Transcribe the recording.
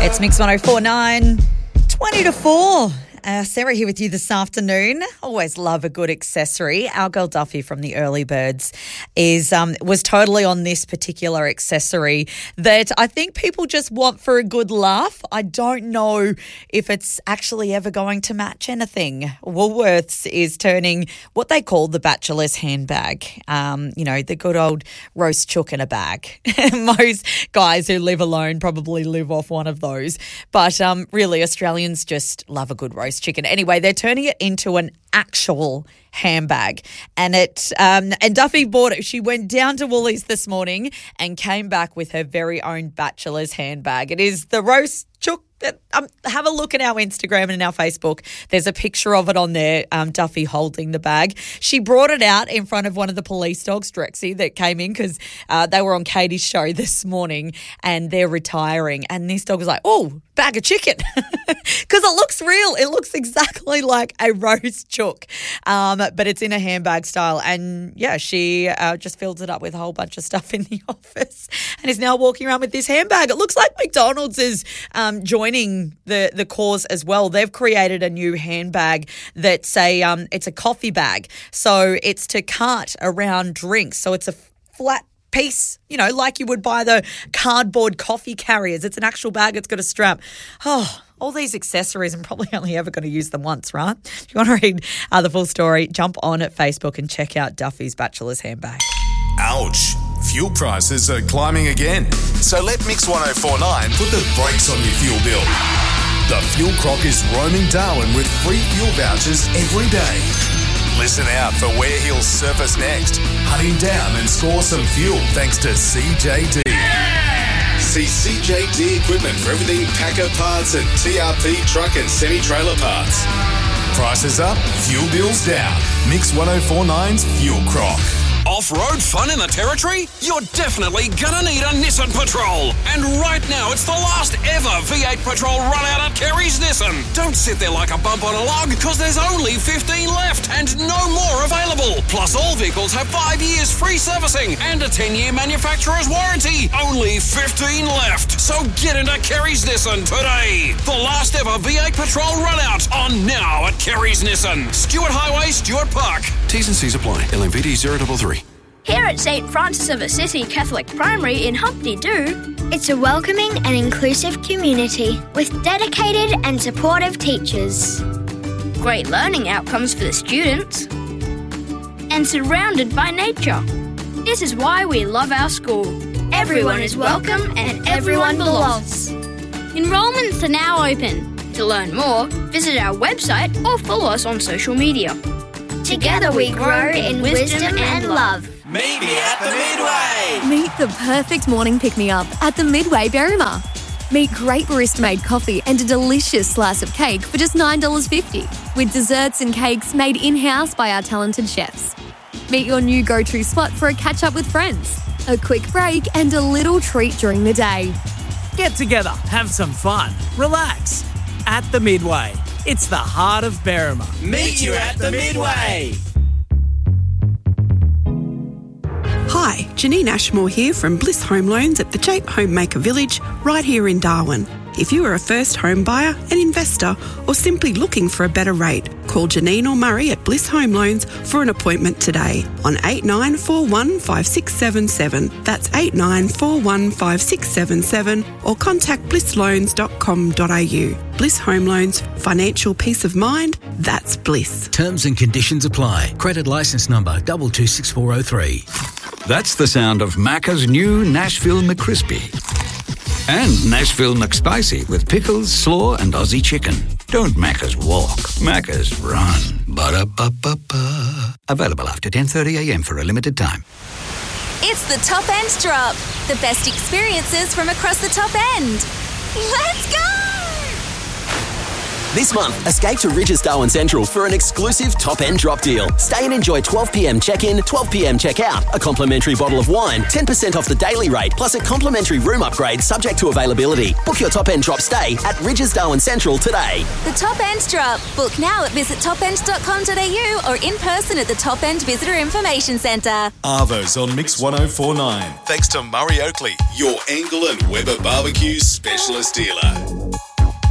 It's Mix 104.9, 20 to 4. Sarah here with you this afternoon. Always love a good accessory. Our girl Duffy from the Early Birds was totally on this particular accessory that I think people just want for a good laugh. I don't know if it's actually ever going to match anything. Woolworths is turning what they call the bachelor's handbag. The good old roast chook in a bag. Most guys who live alone probably live off one of those. But really, Australians just love a good roast chicken. Anyway, they're turning it into an actual handbag, and Duffy bought it. She went down to Woolies this morning and came back with her very own bachelor's handbag. It is the roast chook. Have a look at our Instagram and our Facebook. There's a picture of it on there, Duffy holding the bag. She brought it out in front of one of the police dogs, Drexy, that came in because they were on Katie's show this morning and they're retiring. And this dog was like, oh, bag of chicken, because it looks real. It looks exactly like a roast chook, but it's in a handbag style. And, yeah, she just fills it up with a whole bunch of stuff in the office and is now walking around with this handbag. It looks like McDonald's is joining the cause as well. They've created a new handbag that's it's a coffee bag. So it's to cart around drinks. So it's a flat piece, like you would buy the cardboard coffee carriers. It's an actual bag. It's got a strap. Oh, all these accessories, I'm probably only ever going to use them once, right? If you want to read the full story, jump on at Facebook and check out Duffy's bachelor's handbag. Ouch. Fuel prices are climbing again. So let Mix 104.9 put the brakes on your fuel bill. The Fuel Croc is roaming Darwin with free fuel vouchers every day. Listen out for where he'll surface next. Hunt him down and score some fuel thanks to CJD. See CJD equipment for everything Packer parts and TRP truck and semi-trailer parts. Prices up, fuel bills down. Mix 104.9's Fuel Croc. Off-road fun in the Territory? You're definitely gonna need a Nissan Patrol. And right now, it's the last ever V8 Patrol run out at Kerry's Nissan. Don't sit there like a bump on a log, because there's only 15 left and no more available. Plus, all vehicles have 5 years free servicing and a 10-year manufacturer's warranty. Only 15 left. So get into Kerry's Nissan today. The last ever V8 Patrol run out on now at Kerry's Nissan. Stuart Highway, Stuart Park. T's and C's apply. LMVD 033. Here at St Francis of Assisi Catholic Primary in Humpty Doo, it's a welcoming and inclusive community with dedicated and supportive teachers. great learning outcomes for the students, and surrounded by nature. This is why we love our school. Everyone is welcome and everyone belongs. Enrolments are now open. To learn more, visit our website or follow us on social media. Together we grow in wisdom and love. Meet me at the Midway! Meet the perfect morning pick-me-up at the Midway Berrima. Meet great barista-made coffee and a delicious slice of cake for just $9.50, with desserts and cakes made in-house by our talented chefs. Meet your new go-to spot for a catch-up with friends, a quick break and a little treat during the day. Get together, have some fun, relax. At the Midway. It's the heart of Berrima. Meet you at the Midway! Hi, Janine Ashmore here from Bliss Home Loans at the Jape Homemaker Village, right here in Darwin. If you are a first home buyer, an investor, or simply looking for a better rate, call Janine or Murray at Bliss Home Loans for an appointment today on 8941 5677. That's 8941 5677, or contact blissloans.com.au. Bliss Home Loans, financial peace of mind, that's bliss. Terms and conditions apply. Credit licence number 226403. That's the sound of Macca's new Nashville McCrispy. And Nashville McSpicy with pickles, slaw and Aussie chicken. Don't Macca's walk, Macca's run. Ba-da-ba-ba-ba. Available after 10:30am for a limited time. It's the Top End Drop. The best experiences from across the top end. Let's go! This month, escape to Ridges Darwin Central for an exclusive top-end drop deal. Stay and enjoy 12pm check-in, 12pm check-out, a complimentary bottle of wine, 10% off the daily rate, plus a complimentary room upgrade subject to availability. Book your top-end drop stay at Ridges Darwin Central today. The Top End Drop. Book now at visittopend.com.au or in person at the Top End Visitor Information Centre. Arvo's on Mix 104.9. Thanks to Murray Oakley, your Angle and Weber Barbecue specialist dealer.